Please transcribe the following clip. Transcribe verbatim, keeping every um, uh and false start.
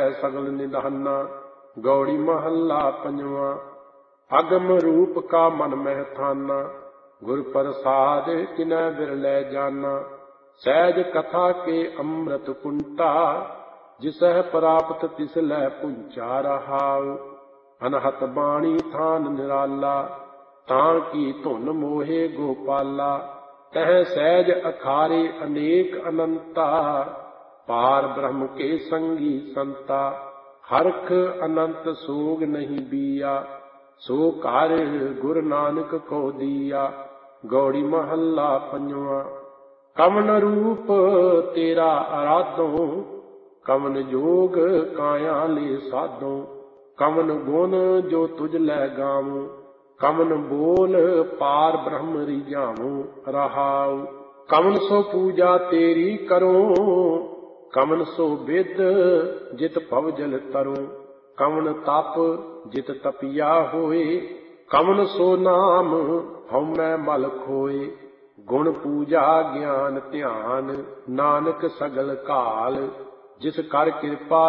सगल निधाना। गौड़ी महला पंजवा। अगम रूप का मन मह थाना। गुर प्रसाद किनै बिरलै जाना। सहज कथा के अमृत कुंटा। जिसह प्राप्त तिसलै पुंचा रहाउ। अनहत बाणी थान निराला। तां की धुन मोहे गोपाला। तह सहज अखारे अनेक अनंता। पार ब्रह्म के संगी संता। हरख अनंत सोग नहीं बिया। सो कार गुरु नानक को दिया। गौड़ी महला पंजवा। कवन रूप तेरा आराधो। कवन जोग काया ले साधो। कवन गुण जो तुझ लै गावो। कवन बोल पार ब्रह्म रिझावो रहाउ। कवन सो पूजा तेरी करो। कवन सो विद जित भवजल तरो। कवन तप जित तपिया होए। कवन सो नाम हउमੈ मल खोए। गुण पूजा ज्ञान ध्यान नानक सगल काल। जिस कर कृपा